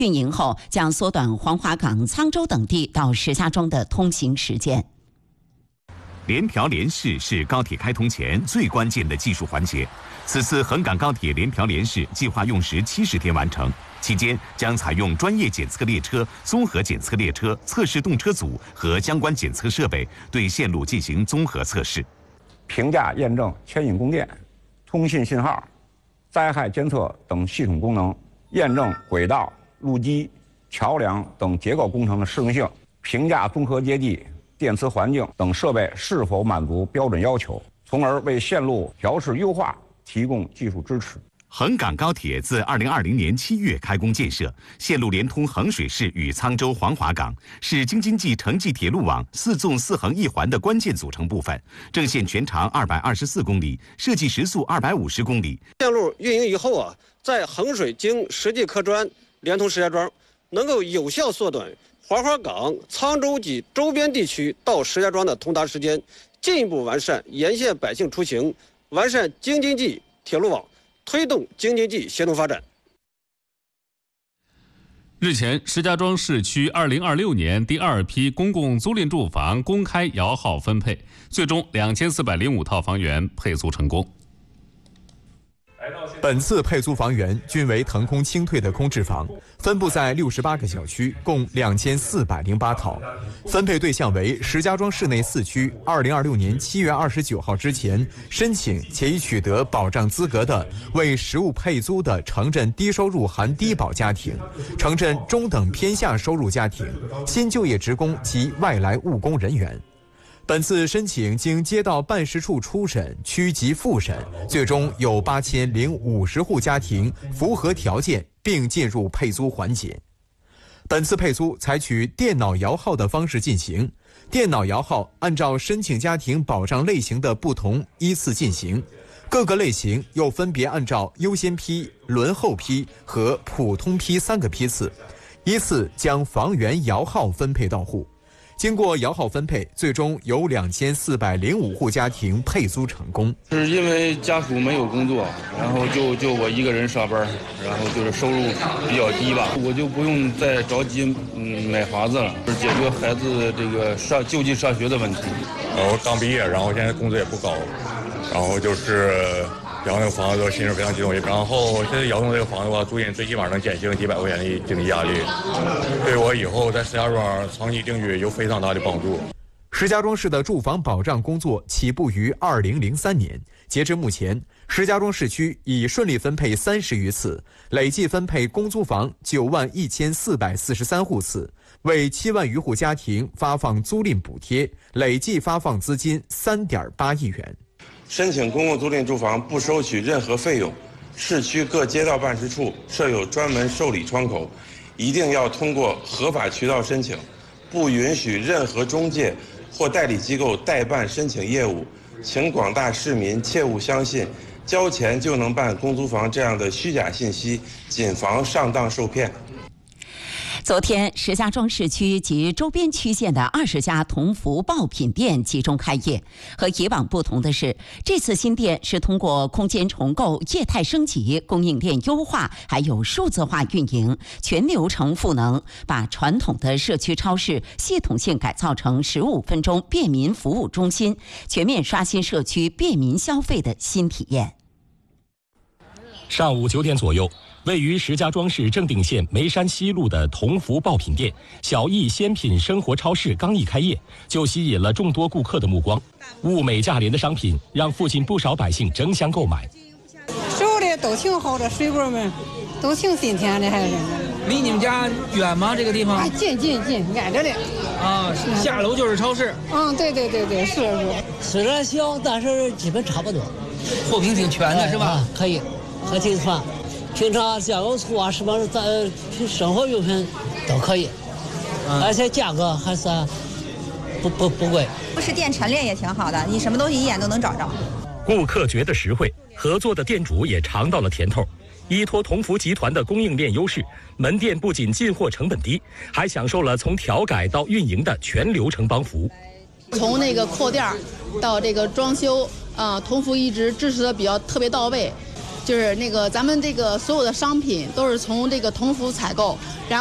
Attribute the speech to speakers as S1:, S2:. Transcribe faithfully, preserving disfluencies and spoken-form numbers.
S1: 运营后将缩短黄骅港、沧州等地到石家庄的通行时间。
S2: 联调联试是高铁开通前最关键的技术环节。此次横港高铁联调联试计划用时七十天完成，期间将采用专业检测列车、综合检测列车、测试动车组和相关检测设备，对线路进行综合测试，
S3: 评价验证牵引供电、通信信号、灾害监测等系统功能，验证轨道、路基、桥梁等结构工程的适用性，评价综合接地、电磁环境等设备是否满足标准要求，从而为线路调试优化提供技术支持。
S2: 横港高铁自二零二零年七月开工建设，线路连通衡水市与沧州黄骅港，是京津冀城际铁路网四纵四横一环的关键组成部分。正线全长二百二十四公里，设计时速二百五十公里。
S4: 线路运营以后啊，在衡水经实际客专连通石家庄，能够有效缩短黄骅港、沧州及周边地区到石家庄的通达时间，进一步完善沿线百姓出行，完善京津冀铁路网，推动京津冀协同发展。
S5: 日前，石家庄市区二零二六年第二批公共租赁住房公开摇号分配，最终两千四百零五套房源配租成功。
S6: 本次配租房源均为腾空清退的空置房，分布在六十八个小区，共两千四百零八套。分配对象为石家庄市内四区二零二六年七月二十九号之前申请且已取得保障资格的为实物配租的城镇低收入含低保家庭、城镇中等偏下收入家庭、新就业职工及外来务工人员。本次申请经街道办事处初审、区级复审，最终有八千零五十户家庭符合条件并进入配租环节。本次配租采取电脑摇号的方式进行，电脑摇号按照申请家庭保障类型的不同依次进行，各个类型又分别按照优先批、轮候批和普通批三个批次，依次将房源摇号分配到户。经过摇号分配，最终有两千四百零五户家庭配租成功。
S7: 是因为家属没有工作，然后就就我一个人上班，然后就是收入比较低吧，我就不用再着急嗯买房子了，解决孩子这个上就近上学的问题。
S8: 我刚毕业，然后现在工资也不高，然后就是摇那个房子，心情非常激动。然后现在摇动这个房子的话，租金最起码能减轻几百块钱的经济压力，对我以后在石家庄长期定居有非常大的帮助。
S6: 石家庄市的住房保障工作起步于二零零三年，截至目前，石家庄市区已顺利分配三十余次，累计分配公租房九万一千四百四十三户次，为七万余户家庭发放租赁补贴，累计发放资金三点八亿元。
S9: 申请公共租赁住房不收取任何费用，市区各街道办事处设有专门受理窗口，一定要通过合法渠道申请，不允许任何中介或代理机构代办申请业务，请广大市民切勿相信交钱就能办公租房这样的虚假信息，谨防上当受骗。
S1: 昨天，石家庄市区及周边区县的二十家同福爆品店集中开业。和以往不同的是，这次新店是通过空间重构、业态升级、供应链优化，还有数字化运营，全流程赋能，把传统的社区超市系统性改造成十五分钟便民服务中心，全面刷新社区便民消费的新体验。
S10: 上午九点左右，位于石家庄市正定县梅山西路的同福爆品店小益鲜品生活超市刚一开业，就吸引了众多顾客的目光。物美价廉的商品让附近不少百姓争相购买。
S11: 收的都挺好的，水果们都挺新鲜的，还是。
S12: 离你们家远吗？这个地方？
S11: 啊，近近近，挨着的。
S12: 啊，下楼就是超市。
S11: 嗯，对对对对，是是。
S13: 虽然小，但是基本差不多。
S12: 货品挺全的，是吧？
S13: 啊、可以。和挺全，平常酱油醋啊，什么咱生活用品都可以，嗯、而且价格还算不不不贵。
S14: 不是店陈列也挺好的，你什么东西一眼都能找着。
S10: 顾客觉得实惠，合作的店主也尝到了甜头。依托同福集团的供应链优势，门店不仅进货成本低，还享受了从调改到运营的全流程帮扶。
S15: 从那个扩店到这个装修啊，同福一直支持的比较特别到位。 就是那个咱们这个所有的商品都是从这个同福采购，然后。